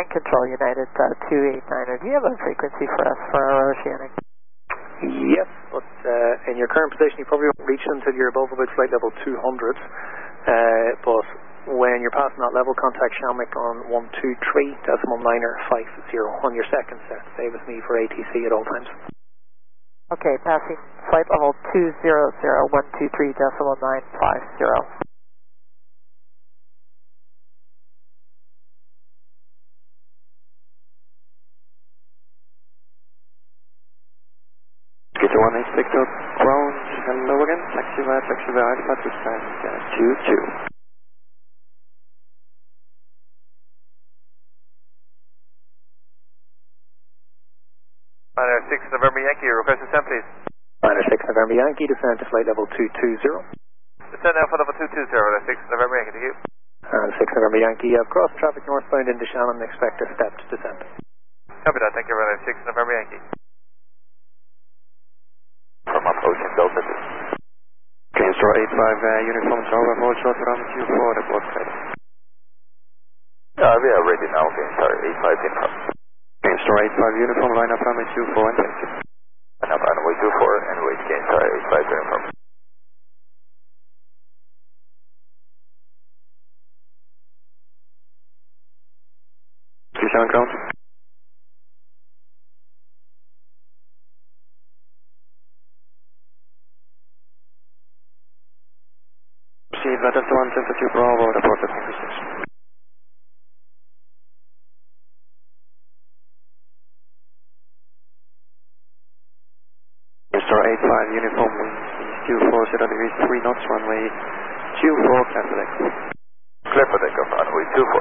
Control United 289er. Do you have a frequency for us for our oceanic? Yes, but in your current position you probably won't reach it until you're above about flight level 200. But when you're passing that level, contact Shamrock on 123.950 on your second set. Stay with me for ATC at all times. Okay, passing flight level 200, 123.950. Get to 186 ground, hello again, taxi via Alpha, descend 22. Minor 6 November Yankee, request descent please. Minor 6 November Yankee, descend to flight level 220. Descend now for level 220, 6 November Yankee, thank you. And 6 November Yankee, cross traffic northbound into Shannon, expect a stepped descent. Copy that, thank you very much, 6 November Yankee. From up Ocean Delta. Store 85 uniform over, hold short from Q4, report ready. We are ready now, Store 85 uniform. Store 85 uniform, line up runway 24 and thank you. Line up runway 24 and wait, Store 85 uniform. Shannon ground. Delta 1, Delta 2 Bravo, report at acquisition. Star 85, uniform winds, east 24, 0 degrees, 3 knots, runway 24, clear for deck. Clear for deck of runway 24.